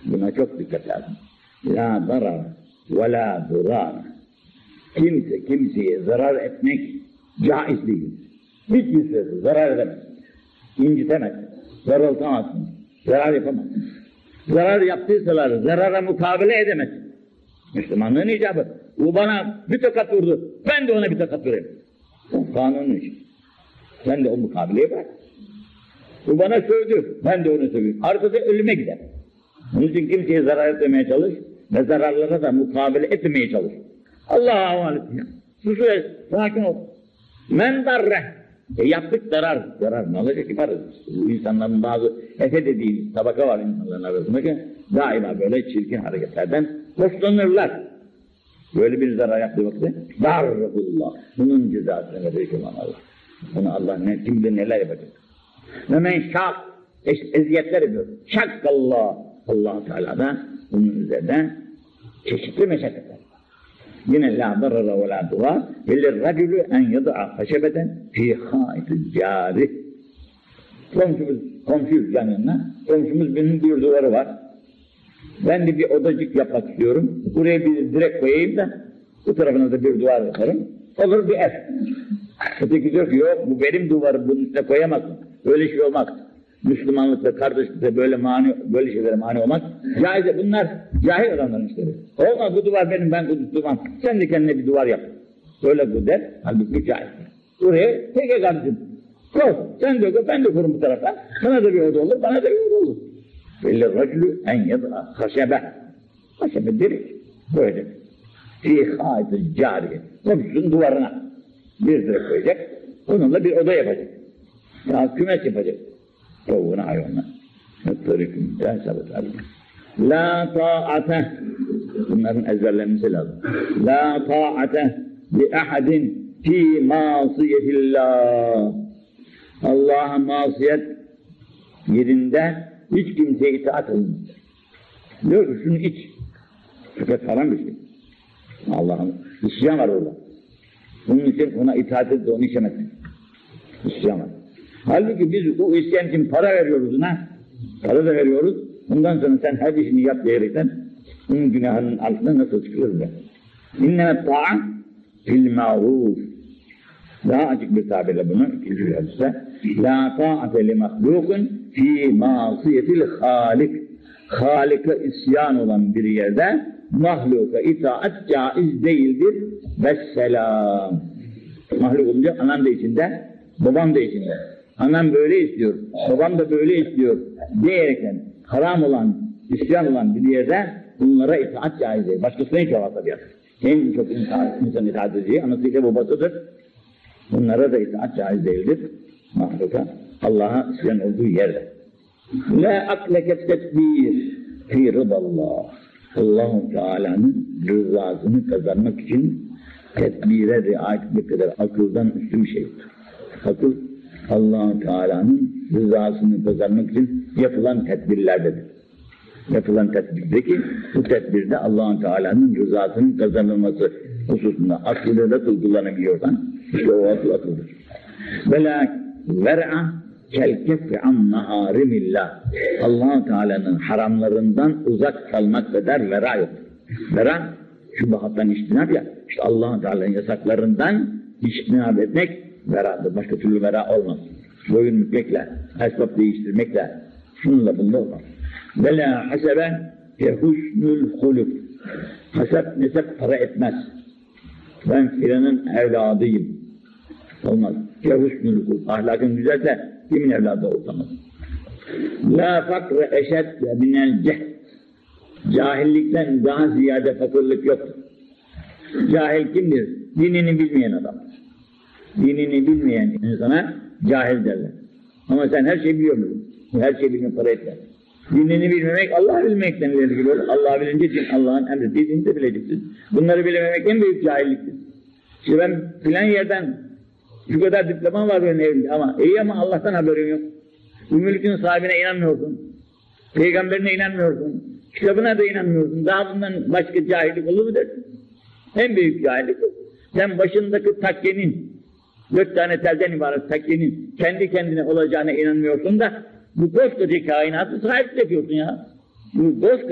Buna çok dikkat lazım. La zarar ve la durar. Kimse kimseye zarar etmek caiz değil. Hiçbir sürede zarar edemez. İncitemez. Zarıltamazsın. Zarar yapamazsın. Zarar yaptıysalar zarara mukabele edemez. Müslümanlığın icabı. O bana bir tokat vurdu. Ben de ona bir tokat vurayım. Kanunun işi. Sen de o mukabeleyi bırak. O bana sövdü. Ben de onu söveyim. Arkada ölüme gider. Onun için kimseye zarar etmemeye çalış ve zararlara da mukabele etmemeye çalış. Allah'a havale et. Sus ve sakin ol. Men darre. Yaptık zarar. Zarar ne olacak ki parız? Bu insanların bazı efe dediğimiz tabaka var insanların arasındaki daima böyle çirkin hareketlerden hoşlanırlar. Böyle bir zarar yaptığı vakti darrullah. Bunun cezasını verecek olan Allah. Bunu Allah kim bilir neler yapacak. Ve men şak eziyetler ediyor. Şakkallah. Allah-u Teala da bunun üzerinde çeşitli meşakkatler. Yine la darara ve la duvar velir racülü en yada'a haşebeten fi hâitil cari. Komşuyuz yanına. Komşumuz bir duvarı var. Ben de bir odacık yapmak istiyorum. Buraya bir direk koyayım da bu tarafına da bir duvar yaparım. Olur bir ev. Öteki diyor ki yok bu benim duvarım, bunun üstüne koyamazsın. Öyle şey olmaz. Müslümanlıkta, kardeşlikte böyle şeylere mani olmak caiz. Bunlar cahil adamların işleri. Olmaz bu duvar benim, ben kudurtmam. Sen de kendine bir duvar yap. Öyle bu der. Halbuki caiz. Buraya peki kardeşim. Koy. Sen de koy, ben de korum bu taraftan. Sana da bir oda olur, bana da bir oda olur. Velir racülü en yad'a haşebe. Haşebe direk. Böyle. Fî hâitil cariye. Komşunun duvarına bir direk koyacak. Onunla bir oda yapacak. Ya kümes yapacak. Tavuğuna hayvanla. Tırıkım. La ta'ate. Bunların ezberlenmesi lazım. La ta'ate li ahadin fi masiyetillah. Allah'a masiyet yerinde hiç kimseye itaat edilmez. Diyor ki şunu iç. Fakat haram bir şey. Allah'ın isyan var orada. Bunun için ona itaat edip de onu içemezsin. İsyan var. Halbuki biz o isyan için para veriyoruz ona. Para da veriyoruz. Ondan sonra sen her işini yap diyerekten onun günahının altına nasıl çıkılır be? İnnemet ta'a fil ma'ruf. Daha açık bir tabirle bunu ikinci bir hadiste. La ta'ate li mahlukun fi masiyetil halik. Halika isyan olan bir yerde mahluka itaat caiz değildir. Vesselam. Mahluk olunca anam da içinde, babam da içinde. Anam böyle istiyor, babam da böyle istiyor diyerekten haram olan, isyan olan bir yerde bunlara itaat caiz değil. Başkasına hiç olmaz tabiat. En çok insan itaat edeceği anasıyla babasıdır. Bunlara da itaat caiz değildir. Mahluka Allah'a isyan olduğu yerde. La akleke tedbir fi rıdallah. Allah-u Teala'nın rızasını kazanmak için tedbire riayet etmek kadar akıldan üstün bir şey yoktur. Akıl Allah-u Teala'nın rızasını kazanmak için yapılan tedbirlerdedir. Yapılan tedbirdeki bu tedbirde Allah-u Teala'nın rızasının kazanılması hususunda akılda nasıl kullanabiliyorsan işte o akıldır. Vela ver'a kelkefi an maharimillah. Allah-u Teala'nın haramlarından uzak kalmak kadar vera yoktur. Vera şubahattan içtinab ya. İşte Allah-u Teala'nın yasaklarından içtinab etmek veradır. Başka türlü vera olmaz. Boyun bükmekle, esbab değiştirmekle, şununla bunda olmaz. Vela hasebe husnul huluk. Hasep nesep para etmez. Ben filanın evladıyım. Olmaz. Husnul huluk. Ahlakın güzelse kimin evladı olmaz. La fakre eşedde minel cehl. Cahillikten daha ziyade fakirlik yoktur. Cahil kimdir? Dinini bilmeyen adam. Dinini bilmeyen insana cahil derler. Ama sen her şeyi biliyor musun? Her şeyi bilmek para etmez. Dinini bilmemek Allah'ı bilmekten ileri geliyor. Allah'ı bilince için Allah'ın emrettiği dini de bileceksin. Bunları bilememek en büyük cahilliktir. İşte ben filan yerden şu kadar diplomam var benim evimde ama iyi ama Allah'tan haberin yok. Bu mülkün sahibine inanmıyorsun. Peygamberine inanmıyorsun. Kitabına da inanmıyorsun. Daha bundan başka cahillik olur mu dersin? En büyük cahillik bu. Sen başındaki takkenin, 4 tane telden ibaret takkenin kendi kendine olacağına inanmıyorsun da bu koskoca kainatı sahip yapıyorsun ya. Bu